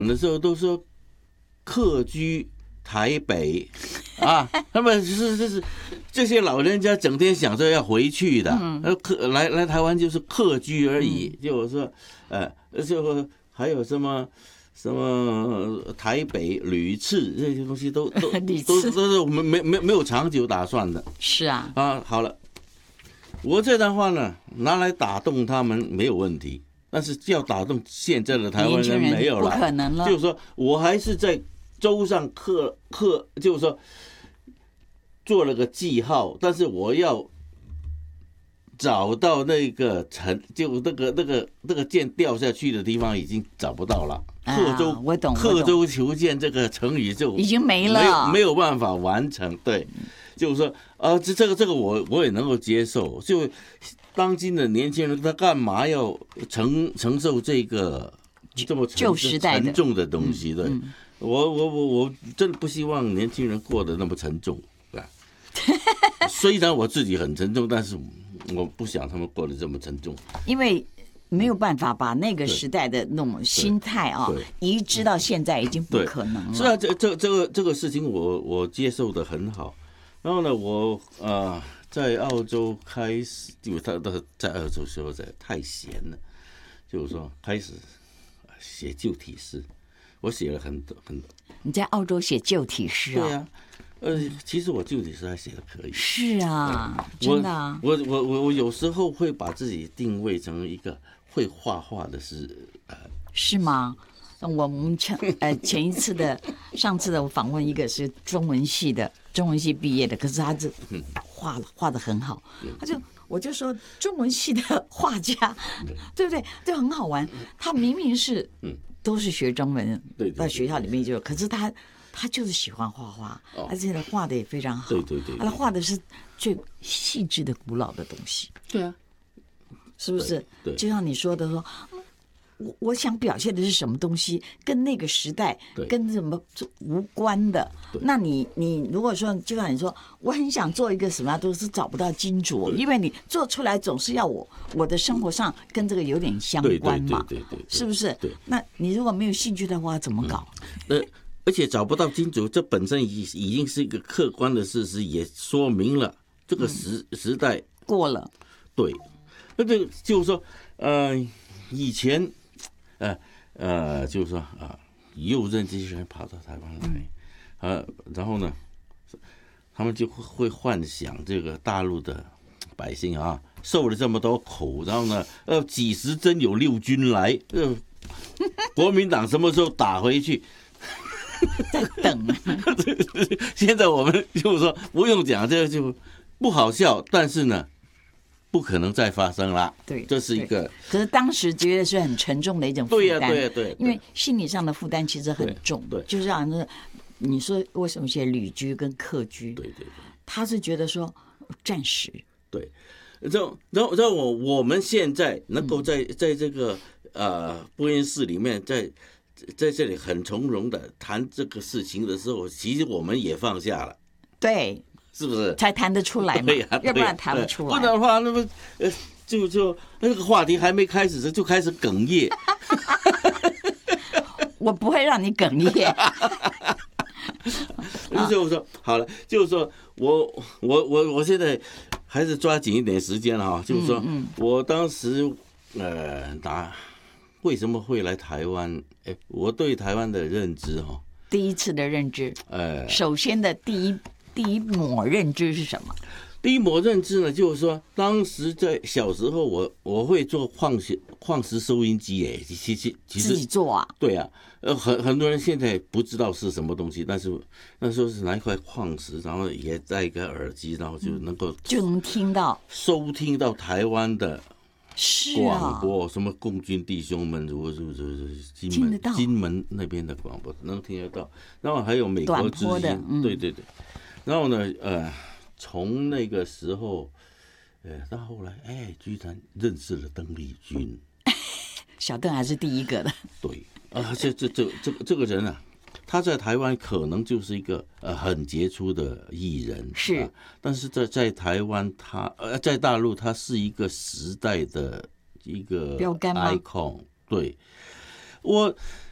的时候都说客居台北啊，他们是这些老人家整天想着要回去的，来台湾就是客居而已，就是说就还有什么台北屡次这些东西都是我们没有长久打算的。 是啊， 好了，我这段话呢拿来打动他们没有问题，但是要打动现在的台湾人没有了， 不可能了。 就是说我还是在州上就是说做了个记号，但是我要找到那个就那个箭掉下去的地方已经找不到了。刻舟求剑这个成语就已经没了， 没有办法完成。对，就是说这个我也能够接受。就当今的年轻人，他干嘛要承受这个这么沉重的东西？对，我真的不希望年轻人过得那么沉重。虽然我自己很沉重，但是我不想他们过得这么沉重， 因为没有办法把那个时代的那种心态移植到现在，已经不可能了。 是啊，这个事情我接受的很好。然后呢，我在澳洲开始，因为他在澳洲时候太闲了，就是说开始写旧体诗，我写了很多。 你在澳洲写旧体诗啊？ 对啊。其实我旧体诗还写的可以。 是啊，真的啊。 我有时候会把自己定位成一个会画画的是吗？我们前一次的上次的我访问一个是中文系毕业的，可是他是画的很好，我就说中文系的画家，对不对？就很好玩。他明明是都是学中文，到学校里面就，可是他就是喜欢画画，而且他画的也非常好。 对， 他画的是最细致的古老的东西。 对啊， 是不是？对，就像你说的说，我想表现的是什么东西，跟那个时代跟什么无关的。那你如果说，就像你说，我很想做一个什么，都是找不到金主，因为你做出来总是要我的生活上跟这个有点相关嘛， 对， 是不是？那你如果没有兴趣的话，怎么搞？ 而且找不到金主，这本身已经是一个客观的事实，也说明了这个时代过了。 对，那这个就是说，以前，就是说右任这些人跑到台湾来，然后呢，他们就会幻想这个大陆的百姓受了这么多苦，然后呢，几时真有六军来，国民党什么时候打回去？ 在等。 现在我们就是说不用讲，这就不好笑，但是呢，不可能再发生了。 对， 这是一个。 可是当时觉得是很沉重的一种负担。 对， 因为心理上的负担其实很重。 对， 就是让你说为什么写旅居跟客居？ 对， 他是觉得说暂时。 对，然后我们现在能够在这个播音室里面在这里很从容的谈这个事情的时候，其实我们也放下了， 对， 是不是？ 才谈得出来嘛，要不然谈不出来。 不然的话，那么就那个话题还没开始就开始哽咽。 我不会让你哽咽。 就是说好了，就是说我现在还是抓紧一点时间哈，就是说我当时为什么会来台湾？我对台湾的认知第一次的认知，首先的第一抹认知是什么？ 第一抹认知呢，就是说，当时在小时候我会做矿石收音机，其实自己做啊？ 对啊，很多人现在不知道是什么东西，但是那时候是拿一块矿石，然后也带一个耳机，然后就能够收听到台湾的。广播什么共军弟兄们，如果是金门那边的广播能听得到，然后还有美国之音，对，然后呢，从那个时候，到后来，居然认识了邓丽君， 小邓还是第一个的， 对这个人啊。他在台湾可能就是一个很杰出的艺人， 是， 但是在台湾在大陆他是一个时代的一个标杆吗 icon。对，我